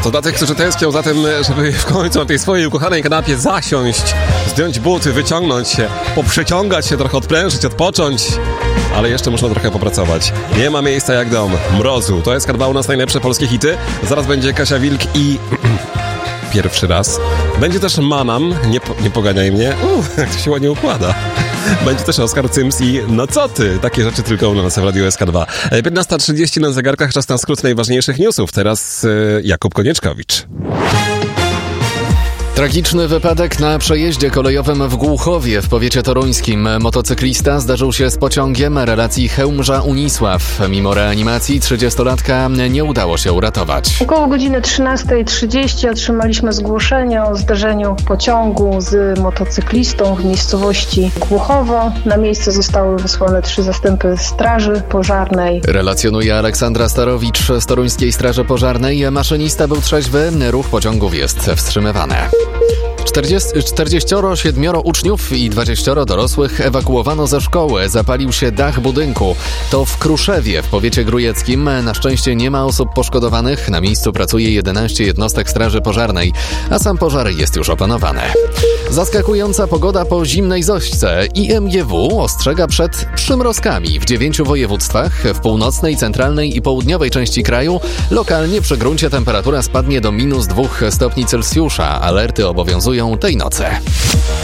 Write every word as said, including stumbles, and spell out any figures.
To dla tych, którzy tęsknią za tym, żeby w końcu na tej swojej ukochanej kanapie zasiąść, zdjąć buty, wyciągnąć się, poprzeciągać się, trochę odprężyć, odpocząć, ale jeszcze muszą trochę popracować. Nie ma miejsca jak dom. Mrozu. To jest u nas najlepsze polskie hity. Zaraz będzie Kasia Wilk i... Pierwszy raz. Będzie też Manam. Nie, po, nie poganiaj mnie. Uff, jak to się ładnie układa. Będzie też Oskar Cyms i no co ty? Takie rzeczy tylko u nas w Radiu S K dwa. piętnasta trzydzieści na zegarkach, czas na skrót najważniejszych newsów. Teraz yy, Jakub Konieczkowicz. Tragiczny wypadek na przejeździe kolejowym w Głuchowie w powiecie toruńskim. Motocyklista zdarzył się z pociągiem relacji Chełmża-Unisław. Mimo reanimacji trzydziestolatka nie udało się uratować. Około godziny trzynastej trzydzieści otrzymaliśmy zgłoszenie o zdarzeniu pociągu z motocyklistą w miejscowości Głuchowo. Na miejsce zostały wysłane trzy zastępy straży pożarnej. Relacjonuje Aleksandra Starowicz z Toruńskiej Straży Pożarnej. Maszynista był trzeźwy, ruch pociągów jest wstrzymywany. czterdzieści siedem uczniów i dwadzieścia dorosłych ewakuowano ze szkoły. Zapalił się dach budynku. To w Kruszewie, w powiecie grójeckim. Na szczęście nie ma osób poszkodowanych. Na miejscu pracuje jedenaście jednostek straży pożarnej, a sam pożar jest już opanowany. Zaskakująca pogoda po zimnej Zośce. I M G W ostrzega przed przymrozkami w dziewięciu województwach. W północnej, centralnej i południowej części kraju lokalnie przy gruncie temperatura spadnie do minus dwóch stopni Celsjusza. Alerty obowiązują tej nocy.